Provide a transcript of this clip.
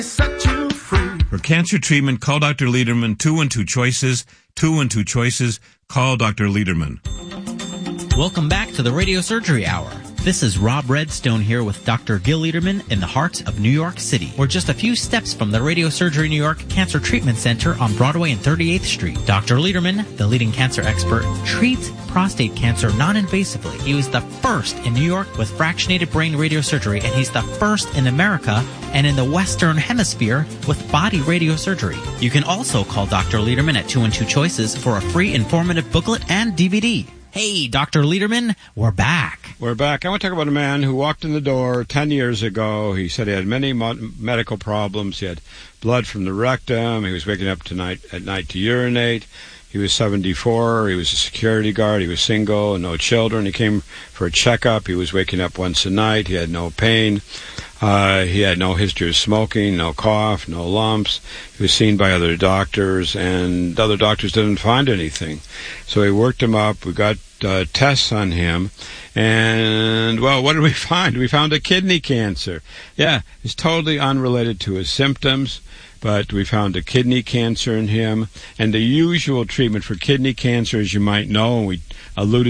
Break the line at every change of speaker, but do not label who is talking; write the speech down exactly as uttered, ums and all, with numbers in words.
Set you free.
For cancer treatment, call Doctor Lederman. Two and two choices. Two and two choices. Call Doctor Lederman.
Welcome back to the Radio Surgery Hour. This is Rob Redstone here with Doctor Gil Lederman in the heart of New York City. We're just a few steps from the Radio Surgery New York Cancer Treatment Center on Broadway and thirty-eighth Street. Doctor Lederman, the leading cancer expert, treats prostate cancer non-invasively. He was the first in New York with fractionated brain radiosurgery, and he's the first in America and in the Western Hemisphere with body radiosurgery. You can also call Doctor Lederman at two and two choices for a free informative booklet and D V D. Hey, Doctor Lederman, we're back.
We're back. I want to talk about a man who walked in the door ten years ago. He said he had many mo- medical problems. He had blood from the rectum. He was waking up tonight at night to urinate. He was seventy-four. He was a security guard. He was single and no children. He came for a checkup. He was waking up once a night. He had no pain. Uh, he had no history of smoking, no cough, no lumps. He was seen by other doctors, and other doctors didn't find anything. So we worked him up. We got uh, tests on him, and, well, what did we find? We found a kidney cancer. Yeah, it's totally unrelated to his symptoms, but we found a kidney cancer in him. And the usual treatment for kidney cancer, as you might know, and we alluded